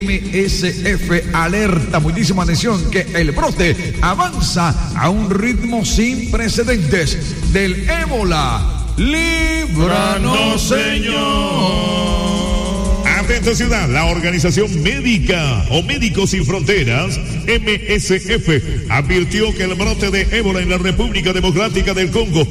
MSF alerta, muchísima atención, que el brote avanza a un ritmo sin precedentes del ébola. ¡Líbranos, Señor! Atenta ciudad, la organización médica o Médicos Sin Fronteras, MSF, advirtió que el brote de ébola en la República Democrática del Congo,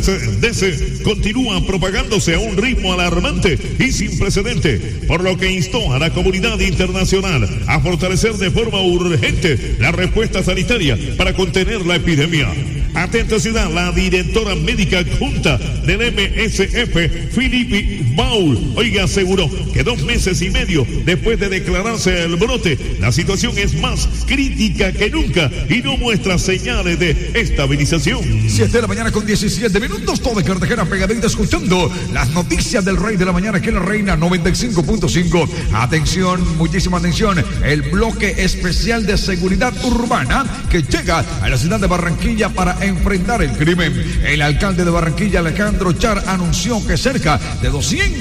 RDC, continúa propagándose a un ritmo alarmante y sin precedente, por lo que instó a la comunidad internacional a fortalecer de forma urgente la respuesta sanitaria para contener la epidemia. Atenta ciudad, la directora médica adjunta del MSF, Philippe Baul, aseguró que 2 meses y medio después de declararse el brote, la situación es más crítica que nunca y no muestra señales de estabilización. 7 de la mañana con 17 minutos, todo de Cartagena pegadita escuchando las noticias del Rey de la Mañana, que es la Reina 95.5. Atención, muchísima atención, el bloque especial de seguridad urbana que llega a la ciudad de Barranquilla para enfrentar el crimen. El alcalde de Barranquilla, Alejandro Char, anunció que cerca de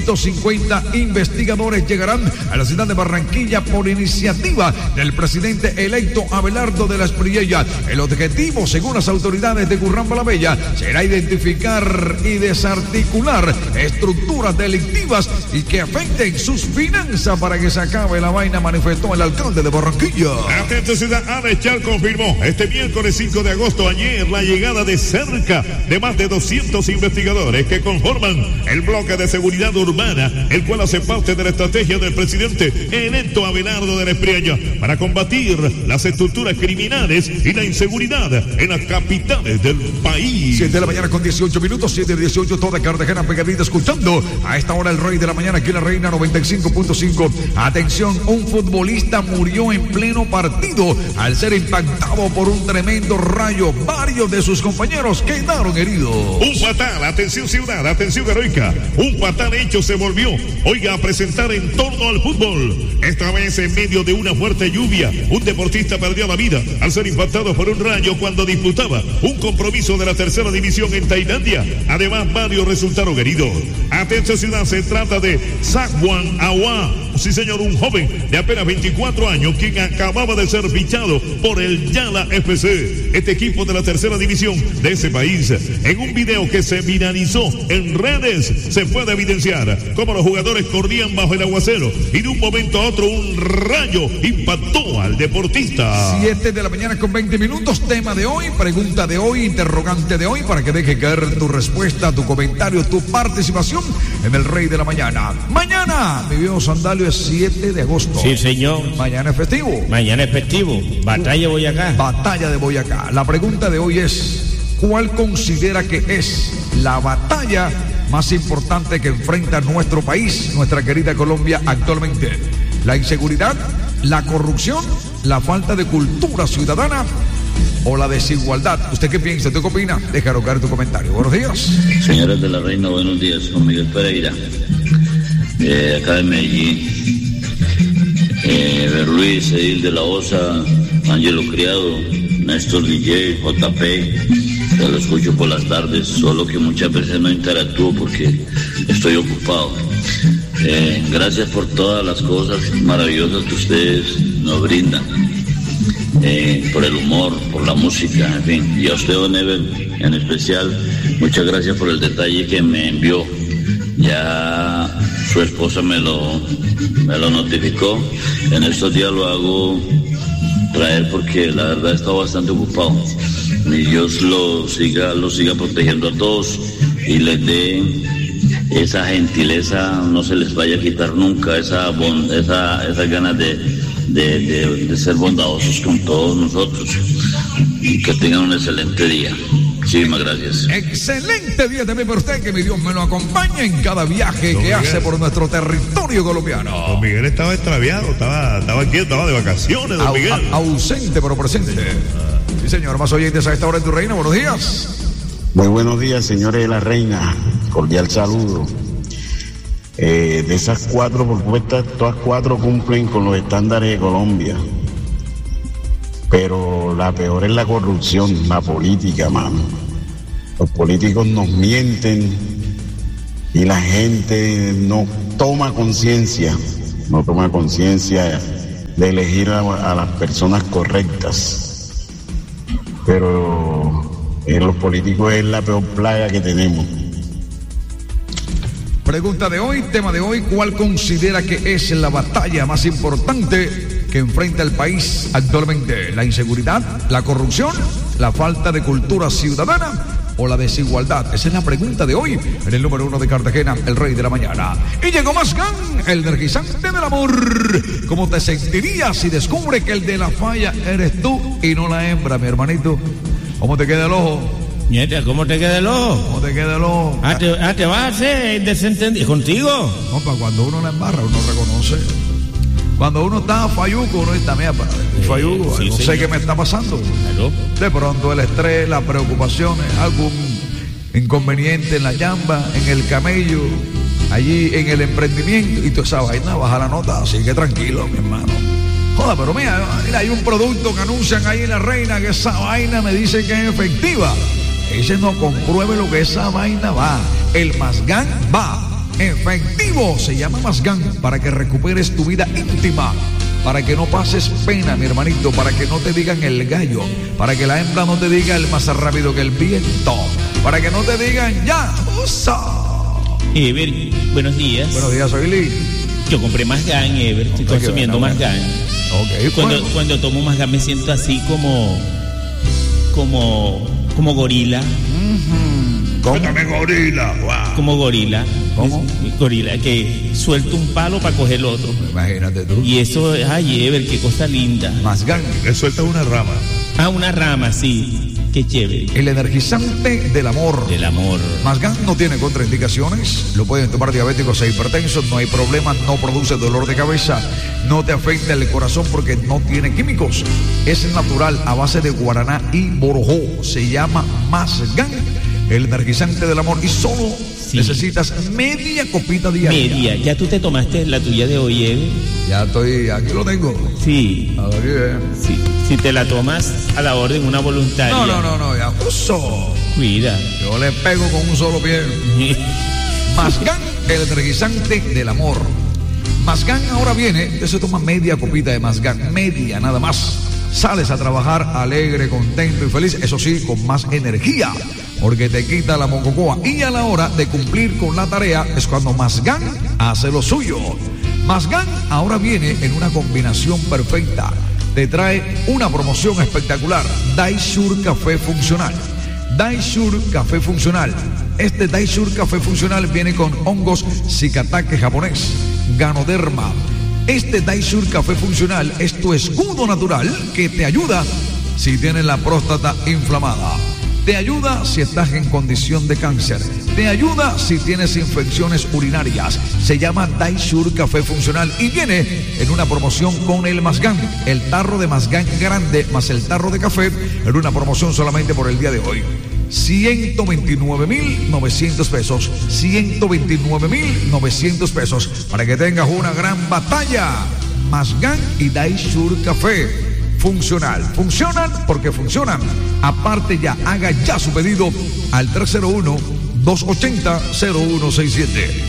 250 investigadores llegarán a la ciudad de Barranquilla por iniciativa del presidente electo Abelardo de la Espriella. El objetivo, según las autoridades de Curramba la Bella, será identificar y desarticular estructuras delictivas y que afecten sus finanzas para que se acabe la vaina, manifestó el alcalde de Barranquilla. Atento ciudad, Alex Char confirmó este miércoles 5 de agosto, ayer, la llegada de cerca de más de 200 investigadores que conforman el bloque de seguridad urbana, el cual hace parte de la estrategia del presidente electo Abelardo de la Espriella para combatir las estructuras criminales y la inseguridad en las capitales del país. 7 de la mañana con 18 minutos, 7:18, toda Cartagena pegadita escuchando a esta hora el Rey de la Mañana, aquí en la Reina 95.5. Atención, un futbolista murió en pleno partido al ser impactado por un tremendo rayo. Varios de sus compañeros quedaron heridos. Un fatal, atención ciudad, atención heroica, un fatal hecho se volvió, a presentar en torno al fútbol. Esta vez en medio de una fuerte lluvia, un deportista perdió la vida al ser impactado por un rayo cuando disputaba un compromiso de la tercera división en Tailandia. Además, varios resultaron heridos. Atención ciudad, se trata de Sakwan Awa, sí señor, un joven de apenas 24 años, quien acababa de ser fichado por el Yala FC, este equipo de la tercera división de ese país. En un video que se viralizó en redes, se puede evidenciar cómo los jugadores corrían bajo el aguacero y de un momento a otro un rayo impactó al deportista. 7 de la mañana con 20 minutos, tema de hoy, pregunta de hoy, interrogante de hoy, para que deje caer tu respuesta, tu comentario, tu participación en el Rey de la Mañana. Mañana, mi viejo Sandalio, es 7 de agosto. Sí, señor. Mañana es festivo. Mañana es festivo. Batalla de Boyacá. Batalla de Boyacá. La pregunta de hoy es: ¿cuál considera que es la batalla más importante que enfrenta nuestro país, nuestra querida Colombia actualmente? ¿La inseguridad, la corrupción, la falta de cultura ciudadana o la desigualdad? ¿Usted qué piensa? ¿Usted qué opina? Déjalo caer tu comentario. Buenos días. Señores de la Reina, buenos días. Con Miguel Pereira, acá de Medellín. Luis, Edil de la Osa, Ángelo Criado, Néstor DJ, JP, yo lo escucho por las tardes, solo que muchas veces no interactúo porque estoy ocupado. Gracias por todas las cosas maravillosas que ustedes nos brindan, por el humor, por la música, en fin. Y a usted, don Ever, en especial, muchas gracias por el detalle que me envió. Ya su esposa me lo notificó. En estos días lo hago traer porque la verdad he estado bastante ocupado. Y Dios lo siga protegiendo a todos y les dé esa gentileza, no se les vaya a quitar nunca esas ganas de ser bondadosos con todos nosotros. Y que tengan un excelente día. Muchísimas gracias. Excelente día también para usted, que mi Dios me lo acompañe en cada viaje que hace por nuestro territorio colombiano. Don Miguel estaba extraviado, estaba aquí, estaba de vacaciones, don Miguel. Ausente pero presente. Sí, señor, más oyentes a esta hora en tu Reina, buenos días. Muy buenos días, señores de la Reina, cordial saludo. De esas 4 propuestas, todas 4 cumplen con los estándares de Colombia. Pero la peor es la corrupción, la política, mano. Los políticos nos mienten y la gente no toma conciencia de elegir a las personas correctas. Pero los políticos es la peor plaga que tenemos. Pregunta de hoy, tema de hoy, ¿cuál considera que es la batalla más importante que enfrenta el país actualmente? ¿La inseguridad, la corrupción, la falta de cultura ciudadana o la desigualdad? Esa es la pregunta de hoy en el número 1 de Cartagena, el rey de la mañana. Y llegó Mazgán, el energizante del amor. ¿Cómo te sentirías si descubre que el de la falla eres tú y no la hembra, mi hermanito? ¿Cómo te queda el ojo? Nieta, ¿cómo te queda el ojo? ¿Cómo te queda el ojo? ¿Te vas a hacer desentendido contigo? Compa, cuando uno la embarra, uno reconoce. Cuando uno está falluco, uno está mía, falluco, sí, no sé señor. qué me está pasando. Claro. De pronto el estrés, las preocupaciones, algún inconveniente en la llamba, en el camello, allí en el emprendimiento, y toda esa vaina baja la nota, así que tranquilo, mi hermano. Joda, pero mira, hay un producto que anuncian ahí en La Reina que esa vaina me dice que es efectiva. Ese no compruebe lo que esa vaina va. El Mazgán va. Efectivo, se llama Mazgán, para que recuperes tu vida íntima, para que no pases pena, mi hermanito, para que no te digan el gallo, para que la hembra no te diga el más rápido que el viento, para que no te digan ya, usa. Ever, buenos días. Buenos días, soy Lee. Yo compré Mazgán, Ever, estoy consumiendo Mazgán. Ok, Cuando tomo Mazgán me siento así como gorila. Cuéntame, gorila. Wow. Como gorila. ¿Cómo? Gorila, que suelto un palo para coger el otro. Imagínate tú. Y eso, ay, Ever, qué cosa linda. Mazgán. Le suelta una rama. Ah, una rama, sí. Qué chévere. El energizante del amor. Del amor. Mazgán no tiene contraindicaciones, lo pueden tomar diabéticos e hipertensos, no hay problema, no produce dolor de cabeza, no te afecta el corazón porque no tiene químicos. Es natural a base de guaraná y borojó. Se llama Mazgán, el energizante del amor, y solo necesitas media copita diaria. Media. ¿Ya tú te tomaste la tuya de hoy, Ever? Ya estoy, aquí lo tengo. Sí. Aquí, Sí. Si te la tomas a la orden, una voluntaria. No, ya uso. Cuida. Yo le pego con un solo pie. Mazgán, el energizante del amor. Mazgán ahora viene, usted se toma media copita de Mazgán, media nada más. Sales a trabajar alegre, contento y feliz, eso sí, con más energía, porque te quita la mococoa. Y a la hora de cumplir con la tarea es cuando Mazgán hace lo suyo. Mazgán ahora viene en una combinación perfecta. Te trae una promoción espectacular. Daisur Café Funcional. Daisur Café Funcional. Este Daisur Café Funcional viene con hongos Zikatake japonés, Ganoderma. Este Daisur Café Funcional es tu escudo natural que te ayuda si tienes la próstata inflamada. Te ayuda si estás en condición de cáncer. Te ayuda si tienes infecciones urinarias. Se llama Daisur Café Funcional y viene en una promoción con el Mazgán. El tarro de Mazgán grande más el tarro de café en una promoción solamente por el día de hoy. 129.900 pesos. 129.900 pesos para que tengas una gran batalla. Mazgán y Daisur Café Funcional. Funcionan porque funcionan. Aparte ya, haga ya su pedido al 301-280-0167.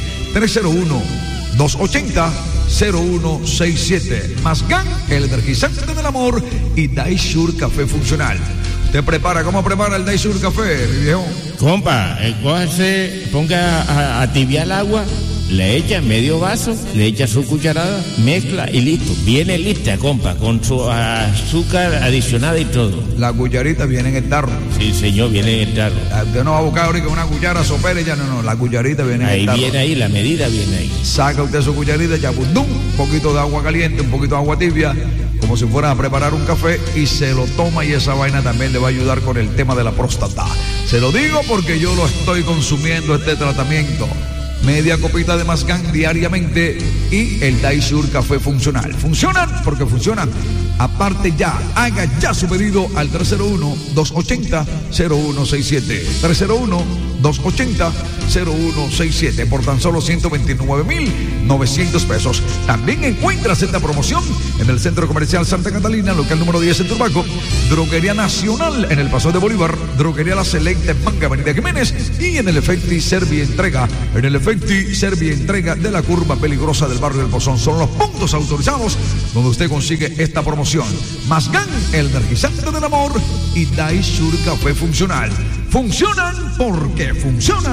301-280-0167. Mazgán, el energizante del amor, y Daisur Café Funcional. ¿Usted prepara? ¿Cómo prepara el Daisur Café, mi viejo? Compa, ponga a tibiar el agua, le echa medio vaso, le echa su cucharada, mezcla y listo. Viene lista, compa, con su azúcar adicionada y todo. La cucharita viene en el tarro. Sí, señor, viene en el tarro. Usted no va a buscar ahorita una cuchara sopera y ya no, la cucharita viene en el Ahí tarro. viene ahí, la medida viene ahí. Saca usted su cucharita, ya un poquito de agua caliente, un poquito de agua tibia, como si fuera a preparar un café, y se lo toma, y esa vaina también le va a ayudar con el tema de la próstata. Se lo digo porque yo lo estoy consumiendo, este tratamiento. Media copita de Mazgán diariamente y el Daisur Café Funcional. Funcionan porque funcionan. Aparte ya, haga ya su pedido al 301-280-0167. 1-800-280-0167 por tan solo 129,900 pesos. También encuentras esta promoción en el Centro Comercial Santa Catalina, local número 10 en Turbaco, Droguería Nacional en el Paso de Bolívar, Droguería La Selecta en Manga, Avenida Jiménez, y en el Efecti Servientrega, de la curva peligrosa del barrio del Pozón. Son los puntos autorizados donde usted consigue esta promoción. Masgan, el energizante del amor, y Daisur Café Funcional. Funcionan porque funcionan.